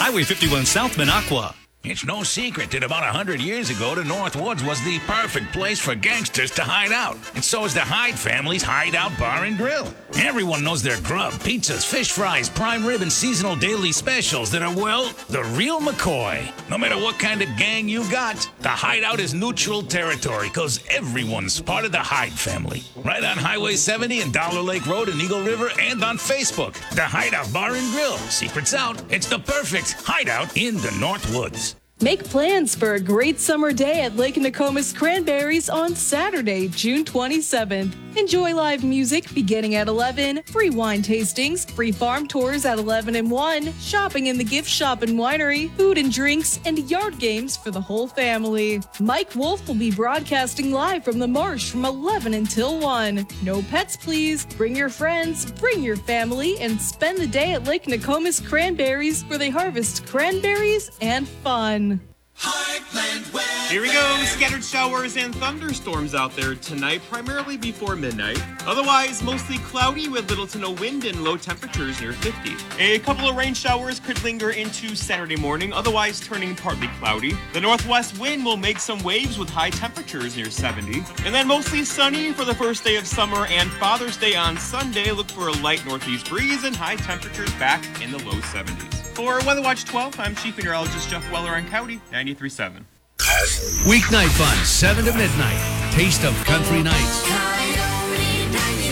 Highway 51 South, Minocqua. It's no secret that about 100 years ago, the North Woods was the perfect place for gangsters to hide out. And so is the Hyde family's Hideout Bar and Grill. Everyone knows their grub, pizzas, fish fries, prime rib, and seasonal daily specials that are, well, the real McCoy. No matter what kind of gang you got, the Hideout is neutral territory because everyone's part of the Hyde family. Right on Highway 70 and Dollar Lake Road in Eagle River and on Facebook. The Hideout Bar and Grill. Secrets out. It's the perfect hideout in the North Woods. Make plans for a great summer day at Lake Nokomis Cranberries on Saturday, June 27th. Enjoy live music beginning at 11, free wine tastings, free farm tours at 11 and 1, shopping in the gift shop and winery, food and drinks, and yard games for the whole family. Mike Wolf will be broadcasting live from the marsh from 11 until 1. No pets, please. Bring your friends, bring your family, and spend the day at Lake Nokomis Cranberries where they harvest cranberries and fun. Heartland weather. Here we go. Scattered showers and thunderstorms out there tonight, primarily before midnight. Otherwise, mostly cloudy with little to no wind and low temperatures near 50. A couple of rain showers could linger into Saturday morning, otherwise turning partly cloudy. The northwest wind will make some waves with high temperatures near 70. And then mostly sunny for the first day of summer and Father's Day on Sunday. Look for a light northeast breeze and high temperatures back in the low 70s. For Weather Watch 12, I'm Chief Meteorologist Jeff Weller on Coyote 93.7. Weeknight fun, 7 to midnight. Taste of Country Nights. Coyote 93.7.